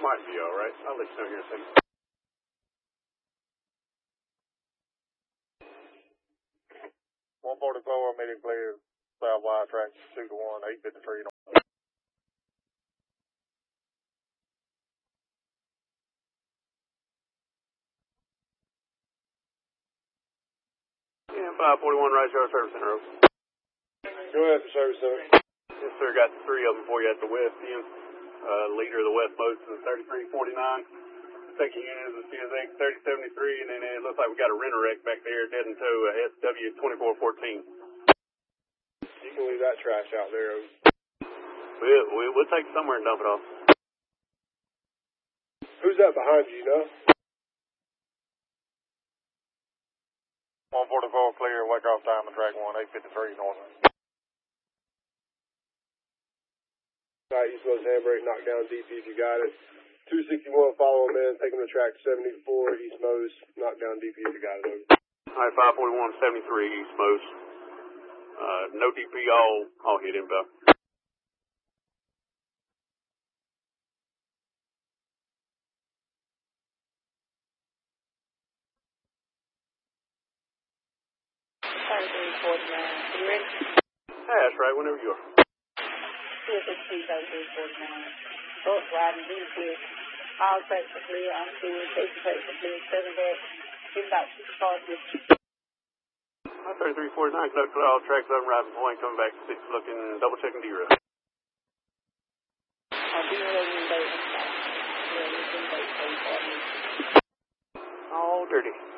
might be all right. I'll let you know here in a second. Immediate clear, south wide track 2 to 1, 853 north. Yeah, 541 right yard service center. Go ahead for service center. Yes, sir. Got 3 of them for you at the west end. Leader of the west most is 3349. Second unit is the CSX 3073, and then it looks like we got a renter wreck back there heading to SW 2414. You can leave that trash out there. We'll take it somewhere and dump it off. Who's that behind you, you know? 144 clear, wake off time on track 1, 853 north. Alright, East Most handbrake, knock down DP if you got it. 261, follow him in, take him to track 74, East Most, knock down DP if you got it, over. Alright, 541, 73, East Most. No DP, all hit info. You ready? Hey, that's right, whenever you are. CSX 3349. Both riding, being clear. All tracks are clear, I'm clear, safety tracks are clear, 7 back. Get about 6 cars with you. 3349, conductor all tracks up, riding point, coming back 6, looking, double checking D-Road. D-Road in Bay. All dirty.